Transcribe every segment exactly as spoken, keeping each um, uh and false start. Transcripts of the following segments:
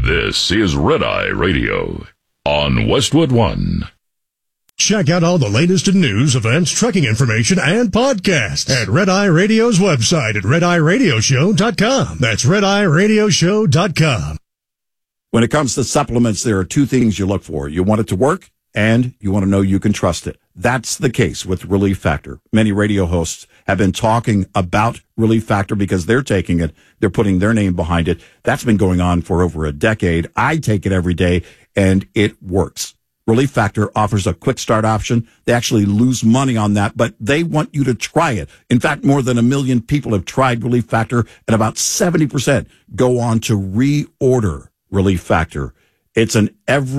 This is Red Eye Radio on Westwood One. Check out all the latest in news, events, trucking information, and podcasts at Red Eye Radio's website at red eye radio show dot com. That's red eye radio show dot com. When it comes to supplements, there are two things you look for. You want it to work, and you want to know you can trust it. That's the case with Relief Factor. Many radio hosts have been talking about Relief Factor because they're taking it. They're putting their name behind it. That's been going on for over a decade. I take it every day, and it works. Relief Factor offers a quick start option. They actually lose money on that, but they want you to try it. In fact, more than a million people have tried Relief Factor, and about seventy percent go on to reorder Relief Factor. It's an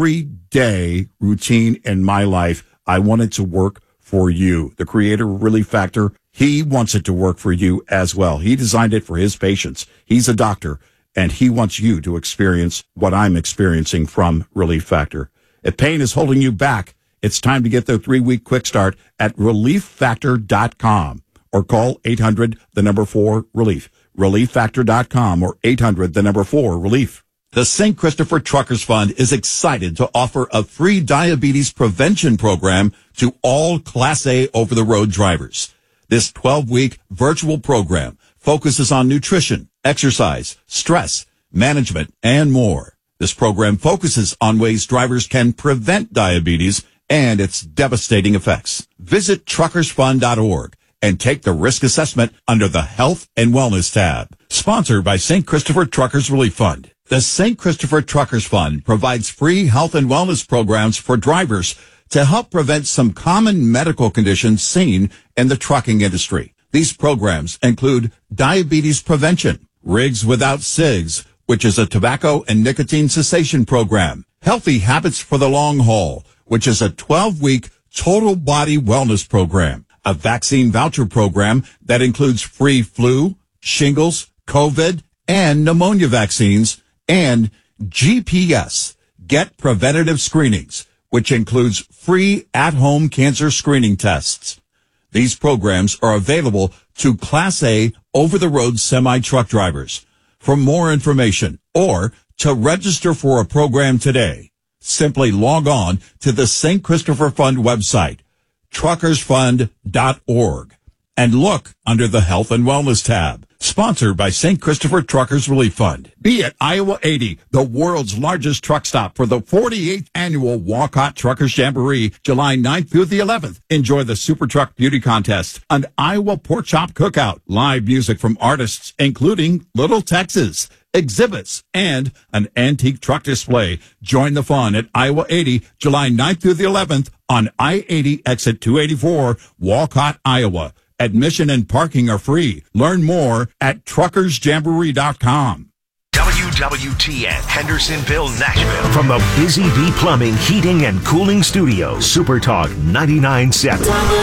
everyday routine in my life. I want it to work for you. The creator of Relief Factor, he wants it to work for you as well. He designed it for his patients. He's a doctor, and he wants you to experience what I'm experiencing from Relief Factor. If pain is holding you back, it's time to get the three-week quick start at relief factor dot com or call eight hundred, the number four, relief. relief factor dot com or eight hundred, the number four, relief. The Saint Christopher Truckers Fund is excited to offer a free diabetes prevention program to all Class A over-the-road drivers. This twelve-week virtual program focuses on nutrition, exercise, stress, management, and more. This program focuses on ways drivers can prevent diabetes and its devastating effects. Visit truckers fund dot org and take the risk assessment under the Health and Wellness tab. Sponsored by Saint Christopher Truckers Relief Fund. The Saint Christopher Truckers Fund provides free health and wellness programs for drivers to help prevent some common medical conditions seen in the trucking industry. These programs include diabetes prevention, Rigs Without Cigs, which is a tobacco and nicotine cessation program, Healthy Habits for the Long Haul, which is a twelve-week total body wellness program, a vaccine voucher program that includes free flu, shingles, COVID, and pneumonia vaccines, and G P S, Get Preventative Screenings, which includes free at-home cancer screening tests. These programs are available to Class A over-the-road semi-truck drivers. For more information or to register for a program today, simply log on to the Saint Christopher Fund website, truckers fund dot org, and look under the Health and Wellness tab. Sponsored by Saint Christopher Truckers Relief Fund. Be at Iowa eighty, the world's largest truck stop for the forty-eighth annual Walcott Truckers Jamboree, July ninth through the eleventh. Enjoy the Super Truck Beauty Contest, an Iowa Pork Chop Cookout, live music from artists including Little Texas, exhibits, and an antique truck display. Join the fun at Iowa eighty, July ninth through the eleventh on I eighty exit two eighty-four, Walcott, Iowa. Admission and parking are free. Learn more at truckers jamboree dot com. W W T N Hendersonville, Nashville. From the Busy Bee Plumbing, Heating, and Cooling Studios, Super Talk ninety-nine point seven.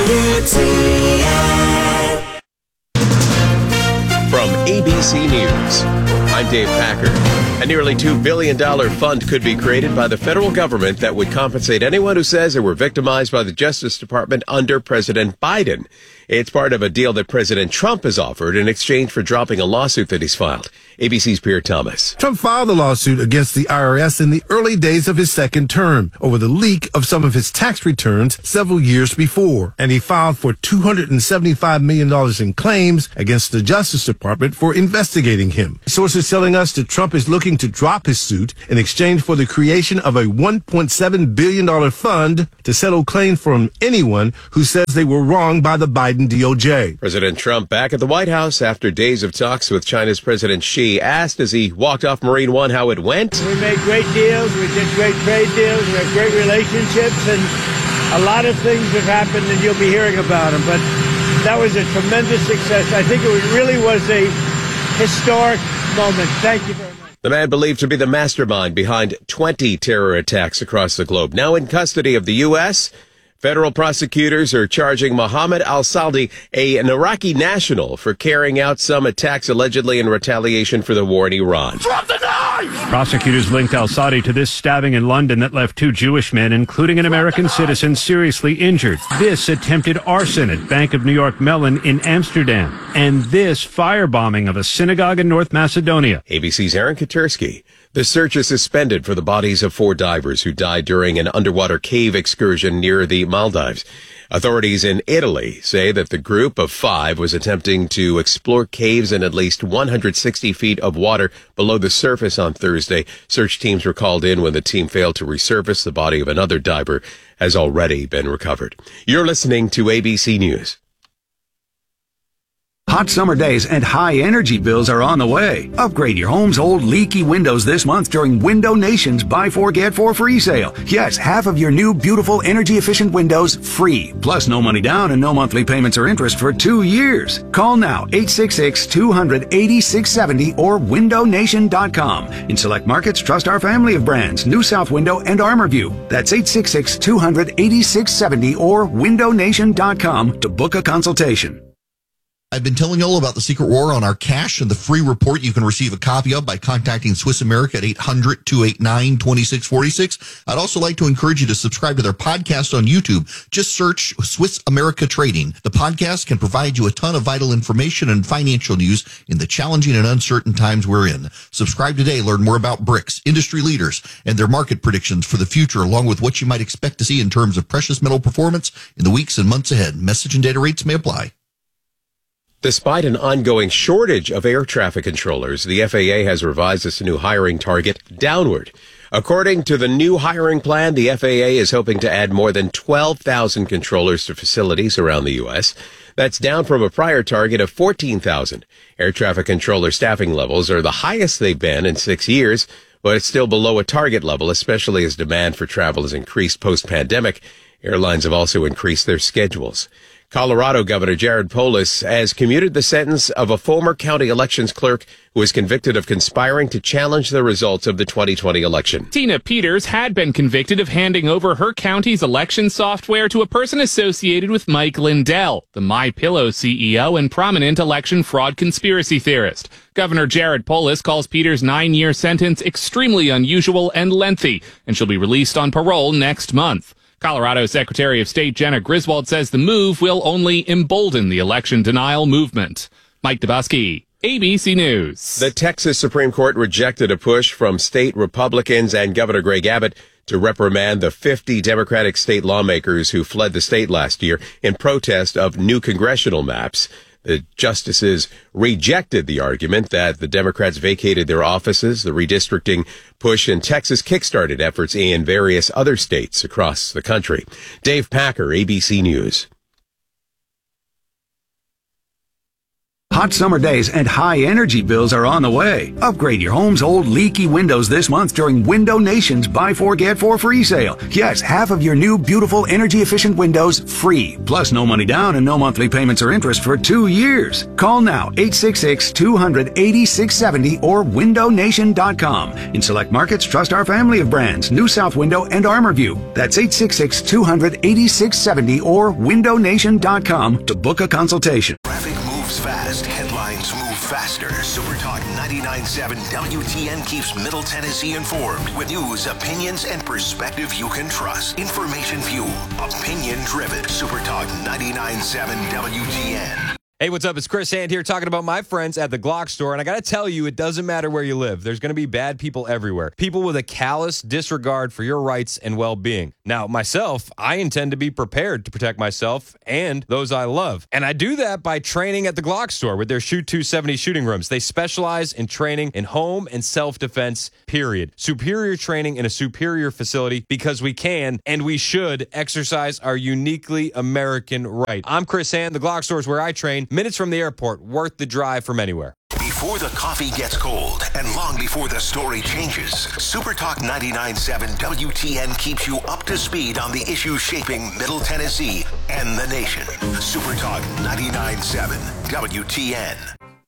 W T N. From A B C News, I'm Dave Packer. A nearly two billion dollars fund could be created by the federal government that would compensate anyone who says they were victimized by the Justice Department under President Biden. It's part of a deal that President Trump has offered in exchange for dropping a lawsuit that he's filed. A B C's Pierre Thomas. Trump filed a lawsuit against the I R S in the early days of his second term over the leak of some of his tax returns several years before. And he filed for two hundred seventy-five million dollars in claims against the Justice Department for investigating him. Sources telling us that Trump is looking to drop his suit in exchange for the creation of a one point seven billion dollars fund to settle claims from anyone who says they were wronged by the Biden D O J. President Trump back at the White House after days of talks with China's President Xi, asked as he walked off Marine One how it went. We made great deals, we did great trade deals, we have great relationships, and a lot of things have happened and you'll be hearing about them. But that was a tremendous success. I think it really was a historic moment. Thank you very much. The man believed to be the mastermind behind twenty terror attacks across the globe. Now in custody of the U S, federal prosecutors are charging Mohammed al-Saldi, a, an Iraqi national, for carrying out some attacks allegedly in retaliation for the war in Iran. Drop the knife! life! Prosecutors linked al-Saudi to this stabbing in London that left two Jewish men, including an American citizen, seriously injured. This attempted arson at Bank of New York Mellon in Amsterdam. And this firebombing of a synagogue in North Macedonia. A B C's Aaron Katersky. The search is suspended for the bodies of four divers who died during an underwater cave excursion near the Maldives. Authorities in Italy say that the group of five was attempting to explore caves in at least one hundred sixty feet of water below the surface on Thursday. Search teams were called in when the team failed to resurface. The body of another diver has already been recovered. You're listening to A B C News. Hot summer days and high energy bills are on the way. Upgrade your home's old leaky windows this month during Window Nation's Buy Four Get Four free sale. Yes, half of your new beautiful energy efficient windows free. Plus no money down and no monthly payments or interest for two years. Call now eight six six, two hundred, eighty-six seventy or window nation dot com. In select markets, trust our family of brands, New South Window and ArmorView. That's eight six six, two hundred, eighty-six seventy or window nation dot com to book a consultation. I've been telling you all about the secret war on our cash and the free report you can receive a copy of by contacting Swiss America at eight hundred, two eight nine, two six four six. I'd also like to encourage you to subscribe to their podcast on YouTube. Just search Swiss America Trading. The podcast can provide you a ton of vital information and financial news in the challenging and uncertain times we're in. Subscribe today. Learn more about BRICS, industry leaders, and their market predictions for the future, along with what you might expect to see in terms of precious metal performance in the weeks and months ahead. Message and data rates may apply. Despite an ongoing shortage of air traffic controllers, the F A A has revised its new hiring target downward. According to the new hiring plan, the F A A is hoping to add more than twelve thousand controllers to facilities around the U S. That's down from a prior target of fourteen thousand. Air traffic controller staffing levels are the highest they've been in six years, but it's still below a target level, especially as demand for travel has increased post-pandemic. Airlines have also increased their schedules. Colorado Governor Jared Polis has commuted the sentence of a former county elections clerk who was convicted of conspiring to challenge the results of the twenty twenty election. Tina Peters had been convicted of handing over her county's election software to a person associated with Mike Lindell, the MyPillow C E O and prominent election fraud conspiracy theorist. Governor Jared Polis calls Peters' nine-year sentence extremely unusual and lengthy, and she'll be released on parole next month. Colorado Secretary of State Jenna Griswold says the move will only embolden the election denial movement. Mike Dubusky, A B C News. The Texas Supreme Court rejected a push from state Republicans and Governor Greg Abbott to reprimand the fifty Democratic state lawmakers who fled the state last year in protest of new congressional maps. The justices rejected the argument that the Democrats vacated their offices. The redistricting push in Texas kickstarted efforts in various other states across the country. Dave Packer, A B C News. Hot summer days and high energy bills are on the way. Upgrade your home's old leaky windows this month during Window Nation's Buy Four Get Four free sale. Yes, half of your new beautiful energy efficient windows free. Plus no money down and no monthly payments or interest for two years. Call now eight six six, two hundred, eighty-six seventy or window nation dot com. In select markets, trust our family of brands, New South Window and ArmorView. That's eight six six, two hundred, eighty-six seventy or window nation dot com to book a consultation. Traffic moves fast. Headlines move faster. Super Talk ninety-nine point seven W T N keeps Middle Tennessee informed with news, opinions, and perspective you can trust. Information fueled, opinion driven. Super Talk ninety-nine point seven W T N. Hey, what's up? It's Chris Hand here talking about my friends at the Glock store. And I got to tell you, it doesn't matter where you live. There's going to be bad people everywhere. People with a callous disregard for your rights and well-being. Now, myself, I intend to be prepared to protect myself and those I love. And I do that by training at the Glock store with their Shoot two seventy shooting rooms. They specialize in training in home and self-defense, period. Superior training in a superior facility because we can and we should exercise our uniquely American right. I'm Chris Hand. The Glock store is where I train. Minutes from the airport, worth the drive from anywhere. Before the coffee gets cold and long before the story changes, Super Talk ninety-nine point seven W T N keeps you up to speed on the issues shaping Middle Tennessee and the nation. Super Talk ninety-nine point seven W T N.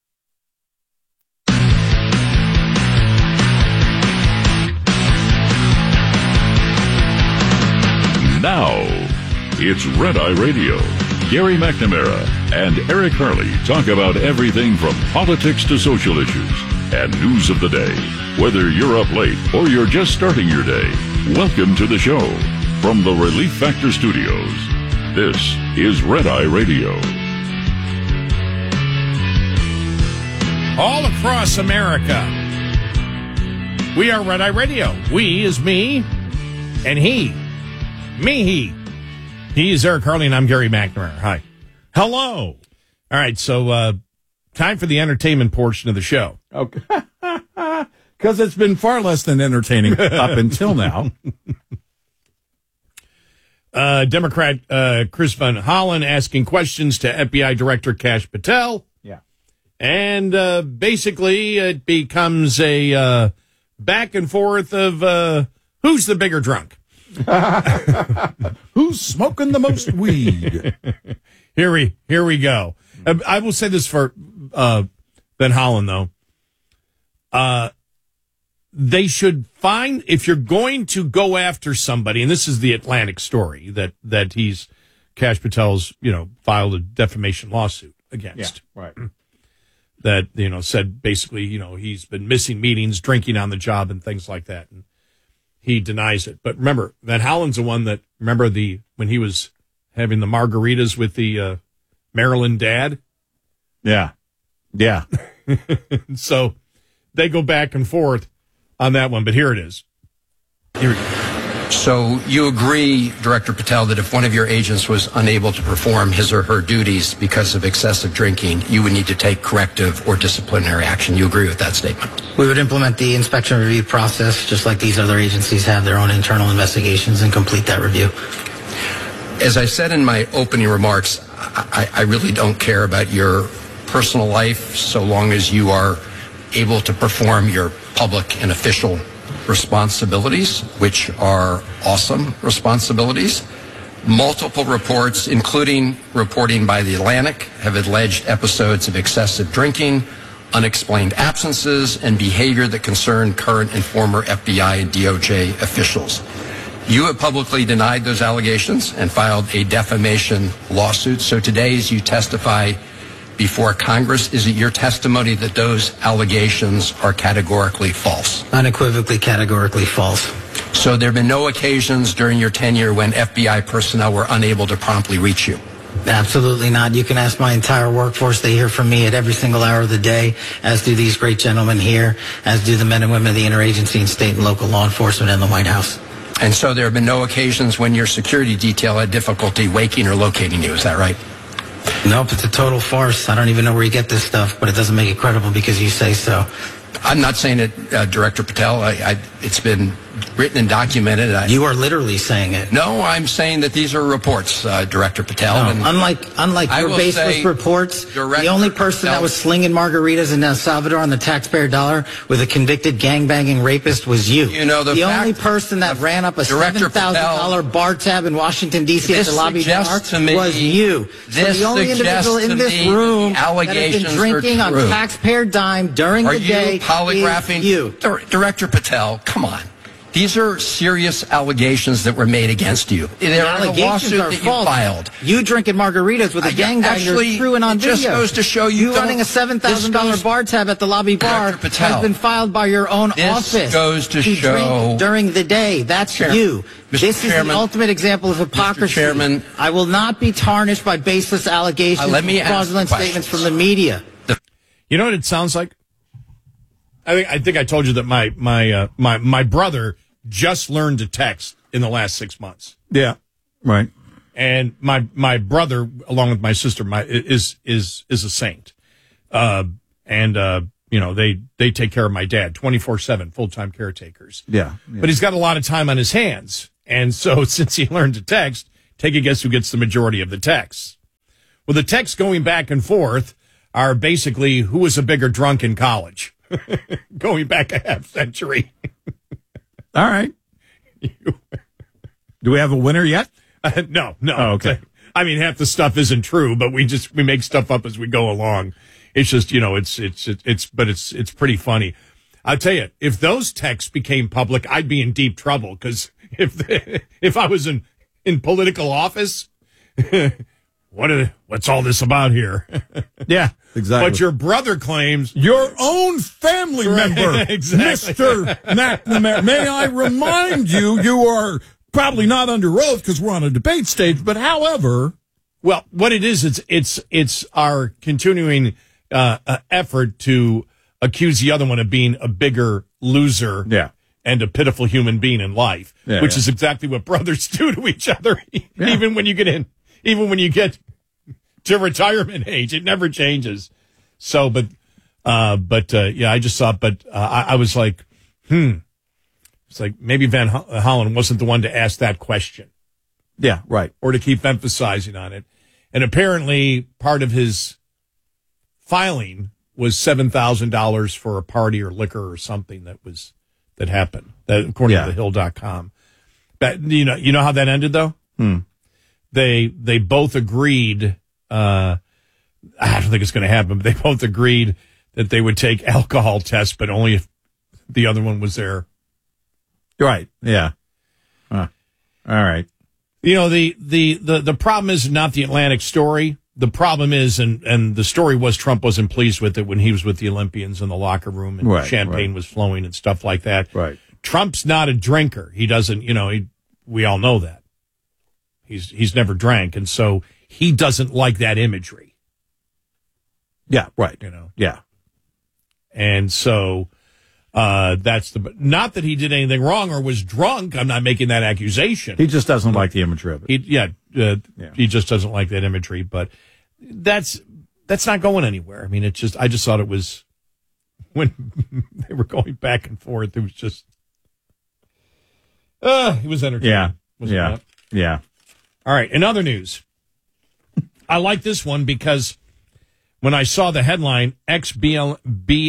Now, it's Red Eye Radio. Gary McNamara and Eric Harley talk about everything from politics to social issues. and news of the day. Whether you're up late or you're just starting your day, welcome to the show. From the Relief Factor Studios, this is Red Eye Radio. All across America, we are Red Eye Radio. We is me and he. Me, he. He's Eric Harley, and I'm Gary McNamara. Hi. Hello. All right, so uh, time for the entertainment portion of the show. Okay. Because it's been far less than entertaining up until now. Uh, Democrat uh, Chris Van Hollen asking questions to F B I Director Kash Patel. Yeah. And uh, basically it becomes a uh, back and forth of uh, who's the bigger drunk. Who's smoking the most weed? Here we here we go. Uh, I will say this for uh, Van Hollen, though. Uh, they should find, if you're going to go after somebody, and this is the Atlantic story that that he's Kash Patel's, you know, filed a defamation lawsuit against. Yeah, right. That, you know, said basically, you know, he's been missing meetings, drinking on the job, and things like that. And he denies it. But remember, Van Hollen's the one that, remember the, when he was having the margaritas with the uh, Maryland dad? Yeah. Yeah. So they go back and forth on that one, but here it is. Here we go. So you agree, Director Patel, that if one of your agents was unable to perform his or her duties because of excessive drinking, you would need to take corrective or disciplinary action. You agree with that statement? We would implement the inspection review process, just like these other agencies have their own internal investigations, and complete that review. As I said in my opening remarks, I, I really don't care about your personal life so long as you are able to perform your public and official responsibilities, which are awesome responsibilities. Multiple reports, including reporting by The Atlantic, have alleged episodes of excessive drinking, unexplained absences, and behavior that concern current and former F B I and D O J officials. You have publicly denied those allegations and filed a defamation lawsuit. So today, as you testify before Congress, is it your testimony that those allegations are categorically false? Unequivocally, categorically false. So there have been no occasions during your tenure when F B I personnel were unable to promptly reach you? Absolutely not. You can ask my entire workforce. They hear from me at every single hour of the day, as do these great gentlemen here, as do the men and women of the interagency and state and local law enforcement and the White House. And so there have been no occasions when your security detail had difficulty waking or locating you. Is that right? Nope, it's a total farce. I don't even know where you get this stuff, but it doesn't make it credible because you say so. I'm not saying it, uh, Director Patel. I, I, it's been written and documented. I, you are literally saying it. No, I'm saying that these are reports, uh, Director Patel. No, and unlike unlike your baseless reports, Director the only person Patel, that was slinging margaritas in El Salvador on the taxpayer dollar with a convicted gangbanging rapist was you. You know, the, the fact, only person that ran up a seven thousand dollar bar tab in Washington, D C at the lobby bar me, was you. This so the only individual in this room that has been drinking on taxpayer dime during are the day you polygraphing is you. Director Patel, come on. These are serious allegations that were made against you. They're the allegations in a lawsuit are that false. you filed. You drinking margaritas with a gangbanger screwing on it video. Just goes to show you, you running a seven thousand dollar bar tab at the lobby bar has been filed by your own this office. Goes to, to show drink during the day. That's Chair, you. Mister This Chairman, is the ultimate example of hypocrisy. Mister Chairman, I will not be tarnished by baseless allegations uh, let me and fraudulent statements from the media. You know what it sounds like? I think I think I told you that my my uh, my my brother just learned to text in the last six months. Yeah, right. And my my brother, along with my sister, my is is is a saint. Uh, and uh, you know they they take care of my dad twenty-four seven, full time caretakers. Yeah, yeah, but he's got a lot of time on his hands, and so since he learned to text, take a guess who gets the majority of the texts. Well, the texts going back and forth are basically who was a bigger drunk in college, going back a half century. All right. Do we have a winner yet? Uh, no, no. Oh, okay. I mean, half the stuff isn't true, but we just we make stuff up as we go along. It's just, you know, it's it's it's, it's but it's it's pretty funny. I'll tell you, if those texts became public, I'd be in deep trouble because if the, if I was in in political office, what are, what's all this about here? Yeah, exactly. But your brother claims your own family Right, member, exactly. Mister McNamara. May I remind you, you are probably not under oath because we're on a debate stage, but however. Well, what it is, it's it's it's our continuing uh, uh, effort to accuse the other one of being a bigger loser Yeah. and a pitiful human being in life, Yeah, which yeah. is exactly what brothers do to each other, Yeah. even when you get in, even when you get to retirement age. It never changes. So, but, uh, but, uh, yeah, I just saw, but uh, I, I was like, hmm. It's like maybe Van Ho- Hollen wasn't the one to ask that question. Yeah, right. Or to keep emphasizing on it. And apparently part of his filing was seven thousand dollars for a party or liquor or something that was, that happened, that, according Yeah. to the hill dot com. But, you know, you know how that ended though? Hmm. They, they both agreed, uh, I don't think it's going to happen, but they both agreed that they would take alcohol tests, but only if the other one was there. Right. Yeah. Huh. All right. You know, the, the, the, the problem is not the Atlantic story. The problem is, and, and the story was Trump wasn't pleased with it when he was with the Olympians in the locker room and Right, champagne right. was flowing and stuff like that. Right. Trump's not a drinker. He doesn't, you know, he, we all know that. He's, he's never drank. And so he doesn't like that imagery. Yeah, right. You know? Yeah. And so, uh, that's the, not that he did anything wrong or was drunk. I'm not making that accusation. He just doesn't like the imagery of it. He, yeah, uh, Yeah. he just doesn't like that imagery, but that's, that's not going anywhere. I mean, it's just, I just thought it was, when they were going back and forth, it was just, uh, it was entertaining. Yeah. wasn't Yeah. it? Yeah. All right. In other news, I like this one because when I saw the headline, ex-B L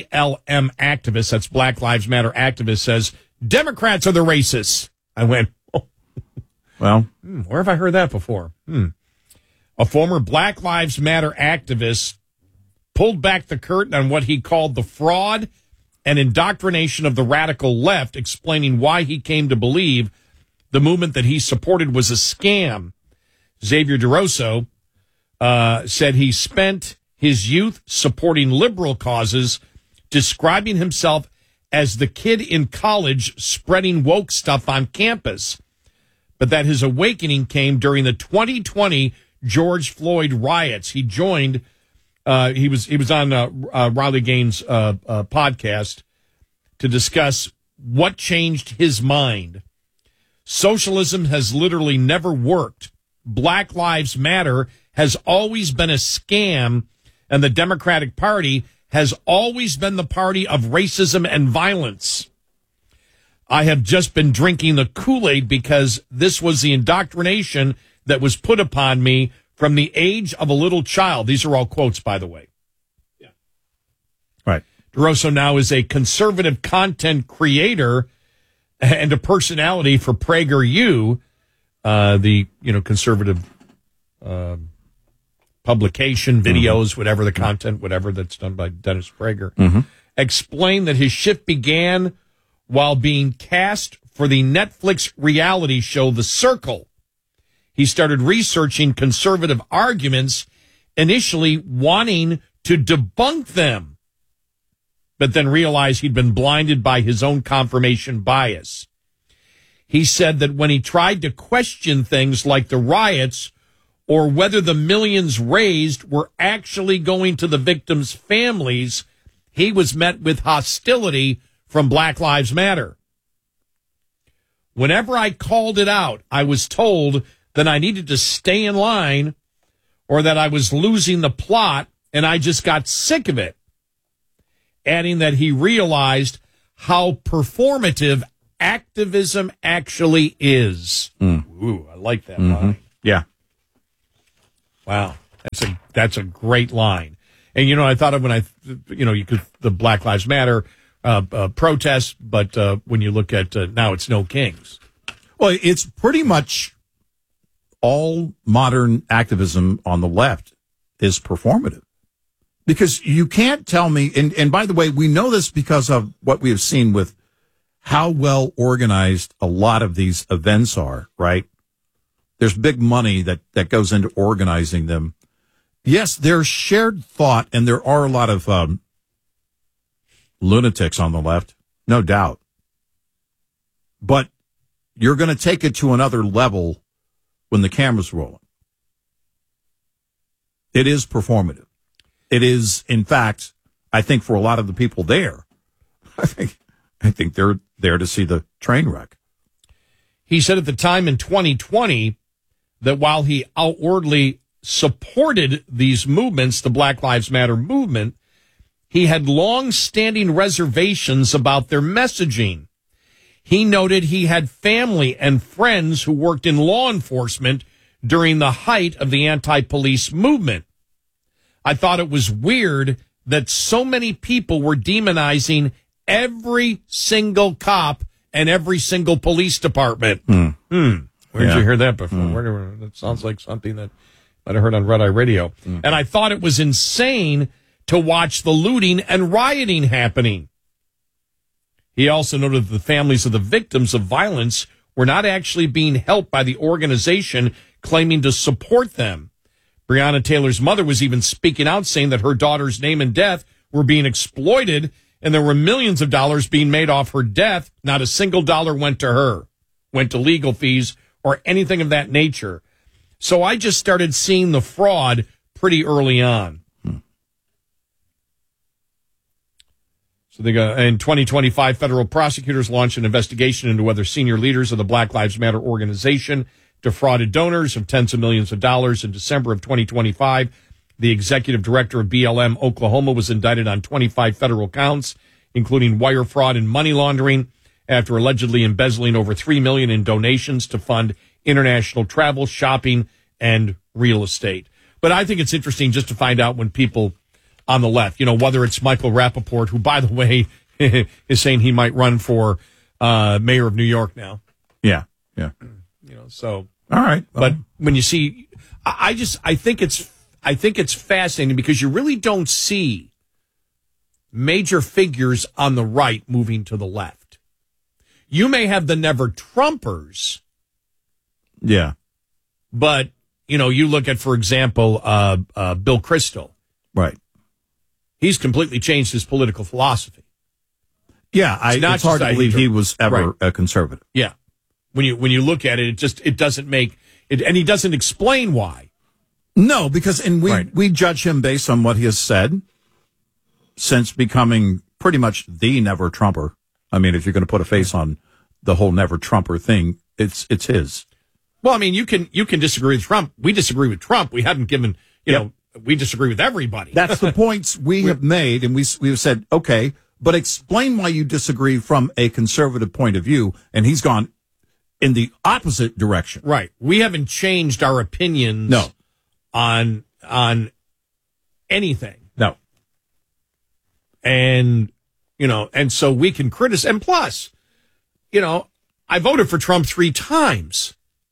M activist, that's Black Lives Matter activist, says, Democrats are the racists. I went, oh, Well, hmm, where have I heard that before? Hmm. A former Black Lives Matter activist pulled back the curtain on what he called the fraud and indoctrination of the radical left, explaining why he came to believe the movement that he supported was a scam. Xavier DeRosso uh, said he spent his youth supporting liberal causes, describing himself as the kid in college spreading woke stuff on campus, but that his awakening came during the twenty twenty George Floyd riots. He joined, uh, he was he was on uh, uh, Riley Gaines' uh, uh, podcast to discuss what changed his mind. Socialism has literally never worked. Black Lives Matter has always been a scam, and the Democratic Party has always been the party of racism and violence. I have just been drinking the Kool-Aid because this was the indoctrination that was put upon me from the age of a little child. These are all quotes, by the way. Yeah. Right. DeRosso now is a conservative content creator and a personality for PragerU, uh, the, you know, conservative, um, publication, videos, mm-hmm. whatever the content, whatever that's done by Dennis Prager, mm-hmm. explained that his shift began while being cast for the Netflix reality show, The Circle. He started researching conservative arguments, initially wanting to debunk them, but then realized he'd been blinded by his own confirmation bias. He said that when he tried to question things like the riots or whether the millions raised were actually going to the victims' families, he was met with hostility from Black Lives Matter. Whenever I called it out, I was told that I needed to stay in line or that I was losing the plot, and I just got sick of it. Adding that he realized how performative activism actually is. Mm. Ooh, I like that Mm-hmm. line. Yeah. Wow. That's a, that's a great line. And, you know, I thought of when I, you know, you could, the Black Lives Matter uh, uh, protests, but uh, when you look at uh, now it's No Kings. Well, it's pretty much all modern activism on the left is performative. Because you can't tell me, and, and by the way, we know this because of what we have seen with how well organized a lot of these events are, right? there's big money that, that goes into organizing them. Yes, there's shared thought, and there are a lot of um, lunatics on the left, no doubt. But you're going to take it to another level when the camera's rolling. It is performative. It is, in fact, I think for a lot of the people there, I think I think they're there to see the train wreck. He said at the time in twenty twenty that while he outwardly supported these movements, the Black Lives Matter movement, he had long-standing reservations about their messaging. He noted he had family and friends who worked in law enforcement during the height of the anti-police movement. I thought it was weird that so many people were demonizing every single cop and every single police department. Hmm. Hmm. Where did Yeah. you hear that before? Hmm. Where, that sounds like something that I heard on Red Eye Radio. Hmm. And I thought it was insane to watch the looting and rioting happening. He also noted that the families of the victims of violence were not actually being helped by the organization claiming to support them. Breonna Taylor's mother was even speaking out, saying that her daughter's name and death were being exploited, and there were millions of dollars being made off her death. Not a single dollar went to her, went to legal fees or anything of that nature. So I just started seeing the fraud pretty early on. Hmm. So they go, in twenty twenty-five, federal prosecutors launched an investigation into whether senior leaders of the Black Lives Matter organization defrauded donors of tens of millions of dollars. In December of twenty twenty-five, the executive director of B L M Oklahoma was indicted on twenty-five federal counts, including wire fraud and money laundering, after allegedly embezzling over three million dollars in donations to fund international travel, shopping, and real estate. But I think it's interesting just to find out when people on the left, you know, whether it's Michael Rappaport, who, by the way, is saying he might run for uh, mayor of New York now. Yeah, yeah. You know, so all right. But when you see, I I just I think it's I think it's fascinating because you really don't see major figures on the right moving to the left. You may have the never Trumpers, Yeah. but you know, you look at, for example, uh, uh, Bill Kristol. Right. He's completely changed his political philosophy. Yeah, I, It's not it's hard just to believe that he- he was ever Right. a conservative. Yeah. When you when you look at it, it just it doesn't make it, and he doesn't explain why. No, because and we Right. we judge him based on what he has said since becoming pretty much the never Trumper. I mean, if you're going to put a face on the whole never Trumper thing, it's it's his. Well, I mean, you can you can disagree with Trump. We disagree with Trump. We haven't given you Yep. know we disagree with everybody. That's the points we have made, and we we've said okay, but explain why you disagree from a conservative point of view. And he's gone in the opposite direction. Right. We haven't changed our opinions. No. on on anything. No. And you know, and so we can criticize. And plus, you know, I voted for Trump three times.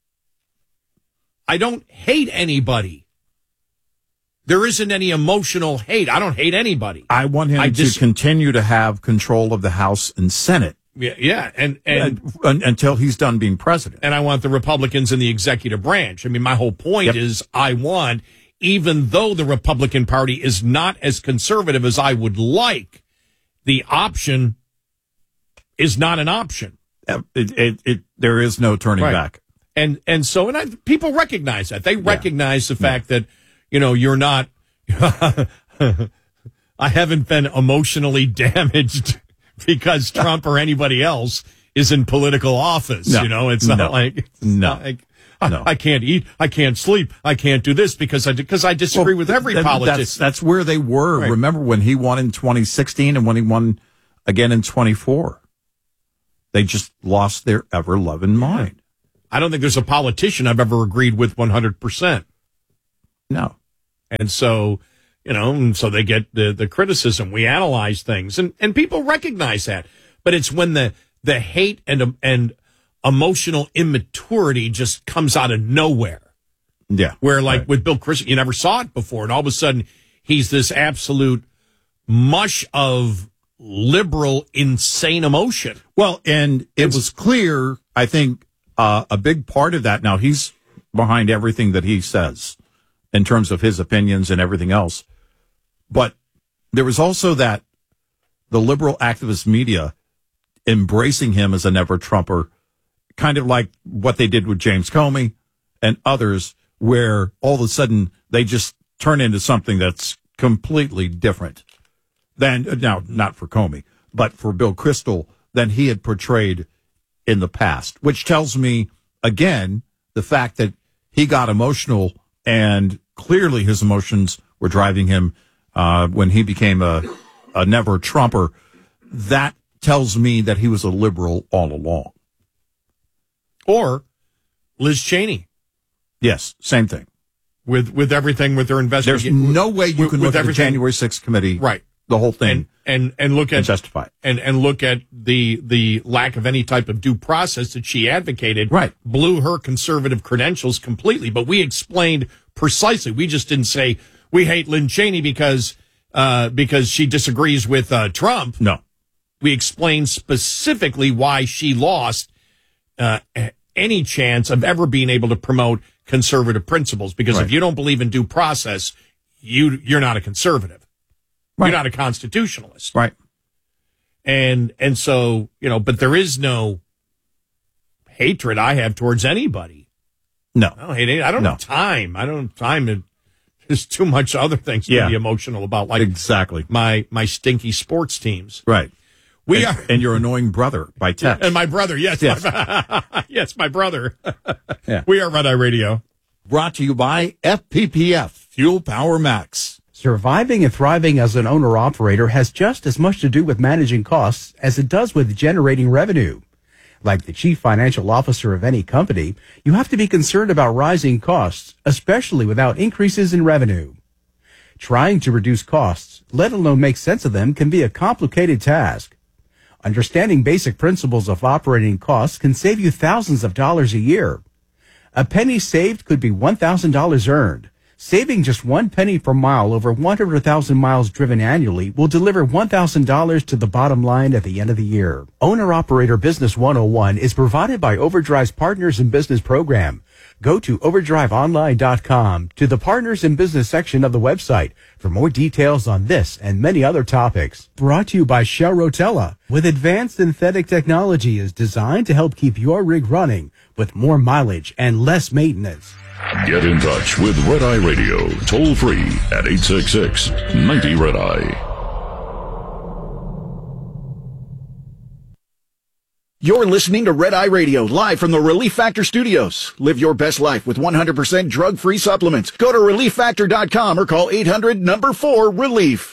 I don't hate anybody. There isn't any emotional hate. I don't hate anybody. I want him I to dis- continue to have control of the House and Senate. Yeah, yeah, and and uh, un- until he's done being president. And I want the Republicans in the executive branch. I mean, my whole point Yep. is I want, even though the Republican Party is not as conservative as I would like, the option is not an option. Uh, It, it, it, there is no turning Right. back. And and so and I, people recognize that. They recognize the fact that, you know, you're not I haven't been emotionally damaged because Trump or anybody else is in political office. No. You know, it's not No. like it's No. not like I, No. I can't eat, I can't sleep, I can't do this because I because I disagree with every That- politician. That's, that's where they were. Right. Remember when he won in twenty sixteen and when he won again in twenty-four? They just lost their ever-loving mind. I don't think there's a politician I've ever agreed with one hundred percent. No. And so, you know, and so they get the, the criticism. We analyze things and, and people recognize that. But it's when the, the hate and, and emotional immaturity just comes out of nowhere. Yeah. Where like Right. with Bill Kristol, you never saw it before. And all of a sudden he's this absolute mush of liberal, insane emotion. Well, and it was clear, I think, uh, a big part of that. Now, he's behind everything that he says in terms of his opinions and everything else. But there was also that the liberal activist media embracing him as a never-Trumper, kind of like what they did with James Comey and others, where all of a sudden they just turn into something that's completely different than, now, not for Comey, but for Bill Kristol, than he had portrayed in the past, which tells me, again, the fact that he got emotional, and clearly his emotions were driving him uh, when he became a, a never-Trumper. That tells me that he was a liberal all along. Or Liz Cheney. Yes, same thing. With with everything, with their investigation. There's no way you with, can look at the January sixth committee, right? The whole thing, and and, and look at and justify and and look at the the lack of any type of due process that she advocated. Right, blew her conservative credentials completely. But we explained precisely. We just didn't say we hate Lynn Cheney because uh, because she disagrees with uh, Trump. No, we explained specifically why she lost uh, any chance of ever being able to promote conservative principles, because right. if you don't believe in due process, you you're not a conservative. Right. You're not a constitutionalist. Right. And and so, you know, but there is no hatred I have towards anybody. No. I don't hate it. I don't no. have time. I don't have time to there's too much other things to yeah. be emotional about, like exactly my my stinky sports teams. Right. We and, are, and your annoying brother by text. And my brother, yes, yes, my, yes, my brother. yeah. We are Red Eye Radio, brought to you by F P P F Fuel Power Max. Surviving and thriving as an owner-operator has just as much to do with managing costs as it does with generating revenue. Like the chief financial officer of any company, you have to be concerned about rising costs, especially without increases in revenue. Trying to reduce costs, let alone make sense of them, can be a complicated task. Understanding basic principles of operating costs can save you thousands of dollars a year. A penny saved could be one thousand dollars earned. Saving just one penny per mile over one hundred thousand miles driven annually will deliver one thousand dollars to the bottom line at the end of the year. Owner-Operator Business one oh one is provided by Overdrive's Partners in Business program. Go to overdrive online dot com to the Partners in Business section of the website for more details on this and many other topics. Brought to you by Shell Rotella, with advanced synthetic technology is designed to help keep your rig running with more mileage and less maintenance. Get in touch with Red Eye Radio, toll free at eight six six, nine zero, Red Eye. You're listening to Red Eye Radio, live from the Relief Factor Studios. Live your best life with one hundred percent drug-free supplements. Go to relief factor dot com or call eight hundred number four relief.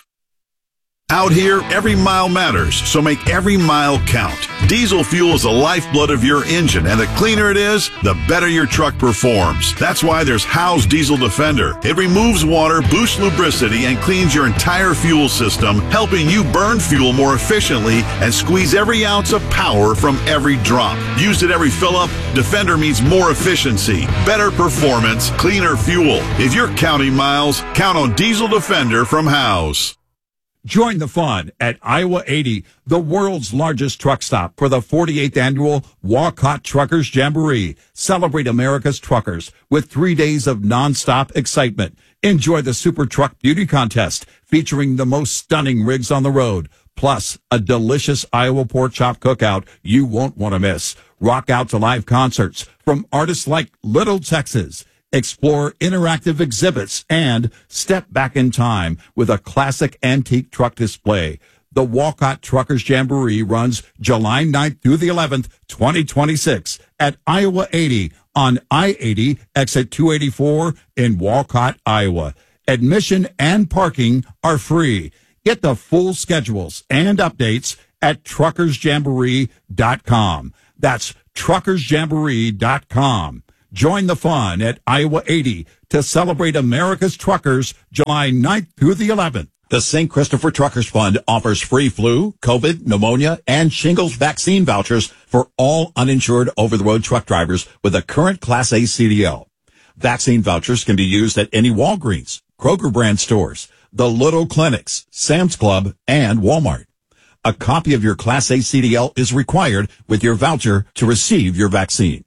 Out here, every mile matters, so make every mile count. Diesel fuel is the lifeblood of your engine, and the cleaner it is, the better your truck performs. That's why there's Howe's Diesel Defender. It removes water, boosts lubricity, and cleans your entire fuel system, helping you burn fuel more efficiently and squeeze every ounce of power from every drop. Used at every fill-up, Defender means more efficiency, better performance, cleaner fuel. If you're counting miles, count on Diesel Defender from Howe's. Join the fun at Iowa eighty, the world's largest truck stop, for the forty-eighth annual Walcott Truckers Jamboree. Celebrate America's truckers with three days of nonstop excitement. Enjoy the Super Truck Beauty Contest featuring the most stunning rigs on the road, plus a delicious Iowa pork chop cookout you won't want to miss. Rock out to live concerts from artists like Little Texas. Explore interactive exhibits and step back in time with a classic antique truck display. The Walcott Truckers Jamboree runs July ninth through the eleventh, twenty twenty-six at Iowa eighty on I eighty, exit two eighty-four in Walcott, Iowa. Admission and parking are free. Get the full schedules and updates at truckers jamboree dot com. That's truckers jamboree dot com. Join the fun at Iowa eighty to celebrate America's truckers July ninth through the eleventh. The Saint Christopher Truckers Fund offers free flu, COVID, pneumonia, and shingles vaccine vouchers for all uninsured over-the-road truck drivers with a current Class A C D L. Vaccine vouchers can be used at any Walgreens, Kroger brand stores, the Little Clinics, Sam's Club, and Walmart. A copy of your Class A C D L is required with your voucher to receive your vaccine.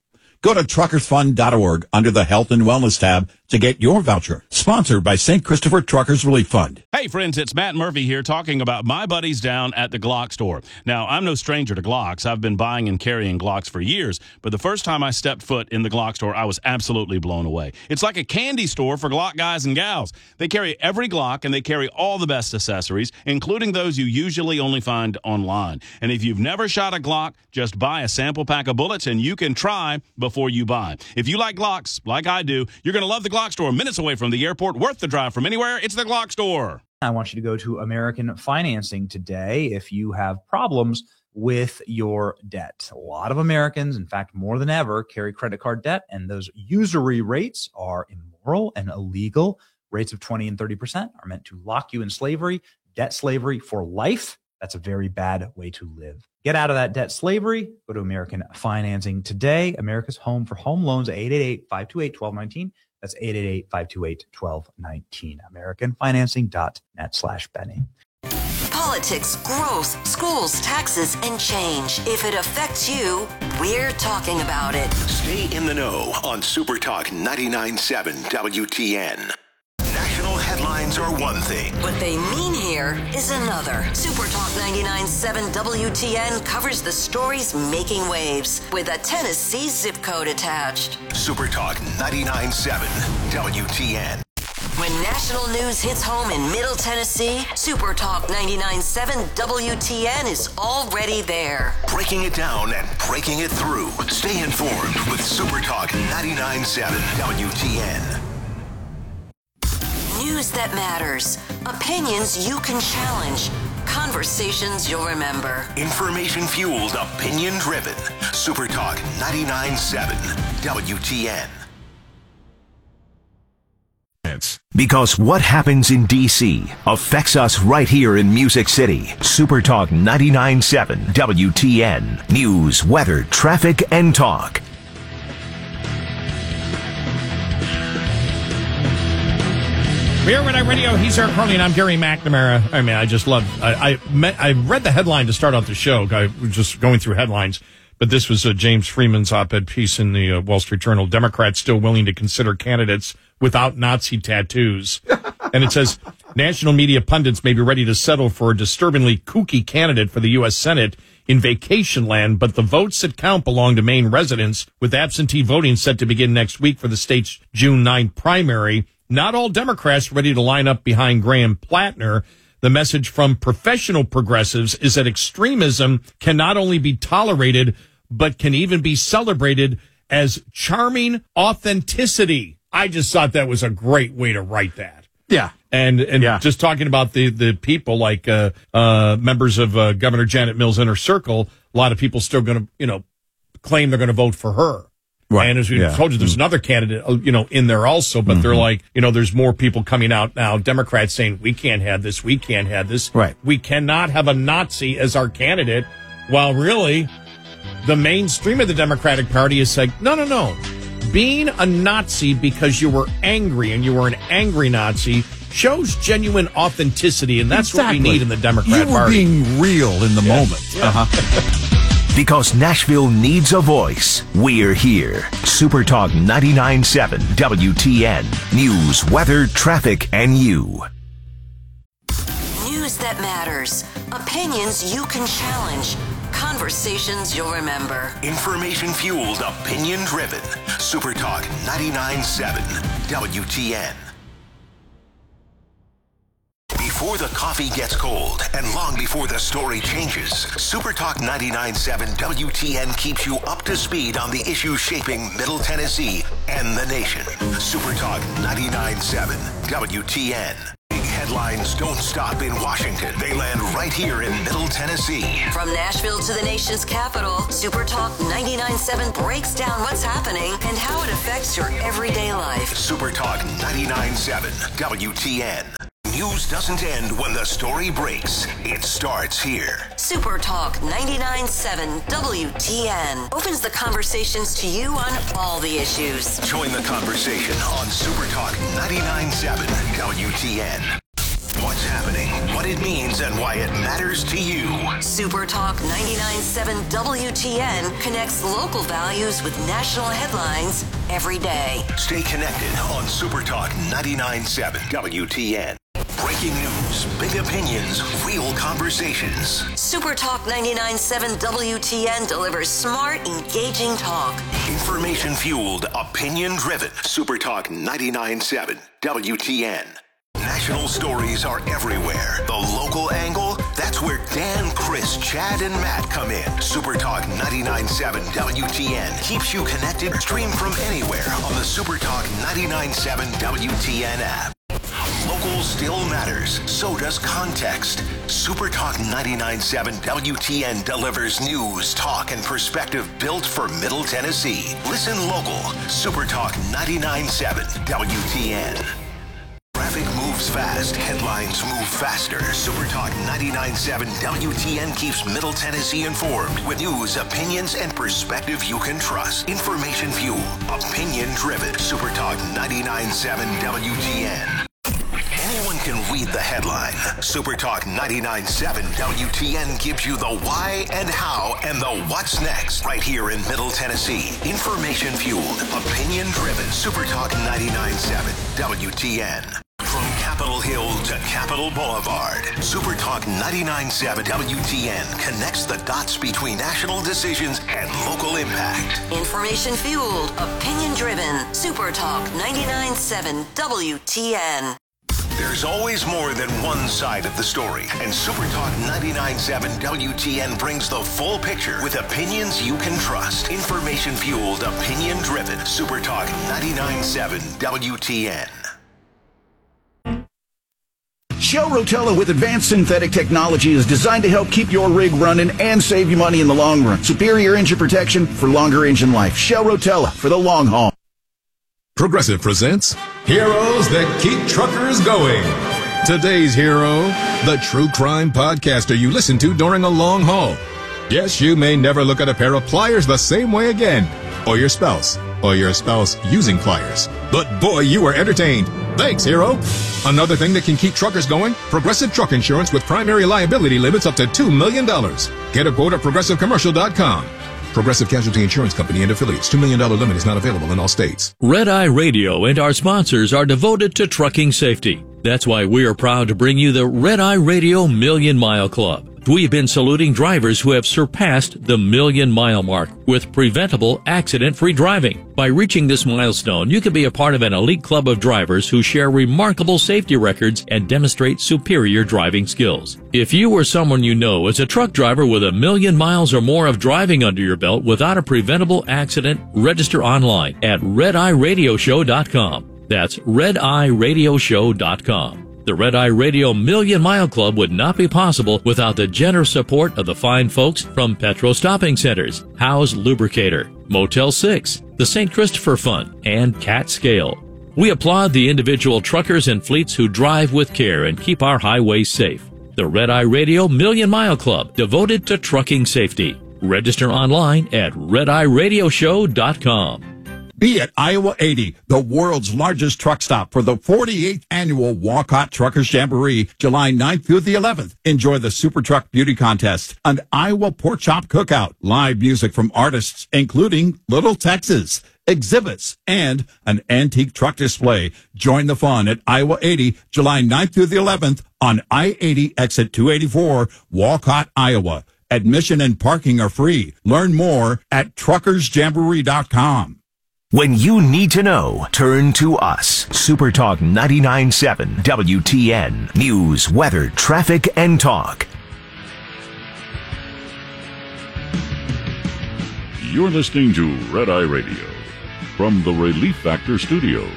Go to truckers fund dot org under the Health and Wellness tab to get your voucher. Sponsored by Saint Christopher Truckers Relief Fund. Hey, friends, it's Matt Murphy here talking about my buddies down at the Glock store. Now, I'm no stranger to Glocks. I've been buying and carrying Glocks for years, but the first time I stepped foot in the Glock store, I was absolutely blown away. It's like a candy store for Glock guys and gals. They carry every Glock, and they carry all the best accessories, including those you usually only find online. And if you've never shot a Glock, just buy a sample pack of bullets, and you can try before you buy. If you like Glocks, like I do, you're going to love the Glock store, minutes away from the airport, worth the drive from anywhere. It's the Glock store. I want you to go to American Financing today if you have problems with your debt. A lot of Americans, in fact, more than ever, carry credit card debt, and those usury rates are immoral and illegal. Rates of twenty and thirty percent are meant to lock you in slavery, debt slavery for life. That's a very bad way to live. Get out of that debt slavery. Go to American Financing today. America's home for home loans, eight eight eight, five two eight, one two one nine. That's eight eight eight, five two eight, one two one nine. American Financing dot net slash Benny. Politics, growth, schools, taxes, and change. If it affects you, we're talking about it. Stay in the know on Super Talk ninety-nine point seven W T N. National headlines are one thing. What they mean here is another. Super Talk ninety-nine point seven W T N covers the stories making waves with a Tennessee zip code attached. Super Talk ninety-nine point seven W T N. When national news hits home in Middle Tennessee, Super Talk ninety-nine point seven W T N is already there. Breaking it down and breaking it through. Stay informed with Super Talk ninety-nine point seven W T N. News that matters. Opinions you can challenge. Conversations you'll remember. Information fueled, opinion driven. Super Talk ninety-nine point seven W T N. Because what happens in D C affects us right here in Music City. Super Talk ninety-nine point seven W T N. News, weather, traffic, and talk. Here at iRadio, he's Eric Harley, and I'm Gary McNamara. I mean, I just love. I I, met, I read the headline to start off the show. I was just going through headlines, but this was uh, James Freeman's op-ed piece in the uh, Wall Street Journal. Democrats still willing to consider candidates without Nazi tattoos, and it says national media pundits may be ready to settle for a disturbingly kooky candidate for the U S Senate in vacation land, but the votes that count belong to Maine residents, with absentee voting set to begin next week for the state's June ninth primary. Not all Democrats ready to line up behind Graham Plattner. The message from professional progressives is that extremism can not only be tolerated, but can even be celebrated as charming authenticity. I just thought that was a great way to write that. Yeah. And and yeah. just talking about the, the people like uh, uh, members of uh, Governor Janet Mills' inner circle, a lot of people still going to, you know, claim they're going to vote for her. Right. And as we yeah. told you, there's mm-hmm. another candidate, you know, in there also, but mm-hmm. they're like, you know, there's more people coming out now. Democrats saying, we can't have this. We can't have this. Right. We cannot have a Nazi as our candidate, while really the mainstream of the Democratic Party is saying, no, no, no. Being a Nazi because you were angry and you were an angry Nazi shows genuine authenticity. And that's exactly. what we need in the Democrat you were Party. Being real in the yeah. moment. Yeah. Uh-huh. Because Nashville needs a voice, we're here. Super Talk ninety-nine point seven W T N. News, weather, traffic, and you. News that matters. Opinions you can challenge. Conversations you'll remember. Information fueled, opinion driven. Super Talk ninety-nine point seven W T N. Before the coffee gets cold and long before the story changes, Super Talk ninety-nine point seven W T N keeps you up to speed on the issues shaping Middle Tennessee and the nation. Super Talk ninety-nine point seven W T N. Big headlines don't stop in Washington. They land right here in Middle Tennessee. From Nashville to the nation's capital, Super Talk ninety-nine point seven breaks down what's happening and how it affects your everyday life. Super Talk ninety-nine point seven W T N. News doesn't end when the story breaks. It starts here. Super Talk ninety-nine point seven W T N opens the conversations to you on all the issues. Join the conversation on Super Talk ninety-nine point seven W T N. What's happening? What what it means and why it matters to you. Super Talk ninety-nine point seven W T N connects local values with national headlines every day. Stay connected on Super Talk ninety-nine point seven W T N. Breaking news, big opinions, real conversations. Super Talk ninety-nine point seven W T N delivers smart, engaging talk. Information fueled, opinion driven. Super Talk ninety-nine point seven W T N. National stories are everywhere. The local angle, that's where Dan, Chris, Chad, and Matt come in. Super Talk ninety-nine point seven W T N keeps you connected. Stream from anywhere on the Super Talk ninety-nine point seven W T N app. Local still matters, so does context. Super Talk ninety-nine point seven W T N delivers news, talk, and perspective built for Middle Tennessee. Listen local. Super Talk ninety-nine point seven W T N. Traffic moves fast, headlines move faster. Super Talk ninety-nine point seven W T N keeps Middle Tennessee informed with news, opinions, and perspective you can trust. Information fueled, opinion driven. Super Talk ninety-nine point seven W T N. Anyone can read the headline. Super Talk ninety-nine point seven W T N gives you the why and how and the what's next right here in Middle Tennessee. Information fueled, opinion driven. Super Talk ninety-nine point seven W T N. From Capitol Hill to Capitol Boulevard, Super Talk ninety-nine point seven W T N connects the dots between national decisions and local impact. Information fueled, opinion driven. Super Talk ninety-nine point seven W T N. There's always more than one side of the story, and Super Talk ninety-nine point seven W T N brings the full picture with opinions you can trust. Information fueled, opinion driven. Super Talk ninety-nine point seven W T N. Shell Rotella with advanced synthetic technology is designed to help keep your rig running and save you money in the long run. Superior engine protection for longer engine life. Shell Rotella for the long haul. Progressive presents Heroes That Keep Truckers Going. Today's hero, the true crime podcaster you listen to during a long haul. Yes, you may never look at a pair of pliers the same way again, or your spouse, or your spouse using pliers. But boy, you were entertained. Thanks, hero. Another thing that can keep truckers going, Progressive Truck Insurance with primary liability limits up to two million dollars. Get a quote at progressive commercial dot com. Progressive Casualty Insurance Company and affiliates. two million dollars limit is not available in all states. Red Eye Radio and our sponsors are devoted to trucking safety. That's why we are proud to bring you the Red Eye Radio Million Mile Club. We've been saluting drivers who have surpassed the million mile mark with preventable accident-free driving. By reaching this milestone, you can be a part of an elite club of drivers who share remarkable safety records and demonstrate superior driving skills. If you or someone you know is a truck driver with a million miles or more of driving under your belt without a preventable accident, register online at red eye radio show dot com. That's red eye radio show dot com. The Red Eye Radio Million Mile Club would not be possible without the generous support of the fine folks from Petro Stopping Centers, Howe's Lubricator, Motel six, the Saint Christopher Fund, and Cat Scale. We applaud the individual truckers and fleets who drive with care and keep our highways safe. The Red Eye Radio Million Mile Club, devoted to trucking safety. Register online at red eye radio show dot com. Be at Iowa eighty, the world's largest truck stop for the forty-eighth annual Walcott Truckers Jamboree, July ninth through the eleventh. Enjoy the Super Truck Beauty Contest, an Iowa Pork Chop Cookout, live music from artists including Little Texas, exhibits, and an antique truck display. Join the fun at Iowa eighty, July ninth through the eleventh on I eighty exit two eighty-four, Walcott, Iowa. Admission and parking are free. Learn more at truckers jamboree dot com. When you need to know, turn to us. Super Talk ninety-nine point seven W T N. News, weather, traffic, and talk. You're listening to Red Eye Radio from the Relief Factor Studios.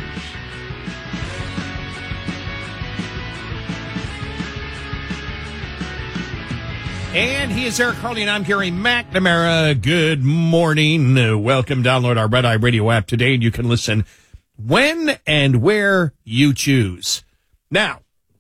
And he is Eric Harley, and I'm Gary McNamara. Good morning. Uh, welcome. Download our Red Eye Radio app today, and you can listen when and where you choose. Now,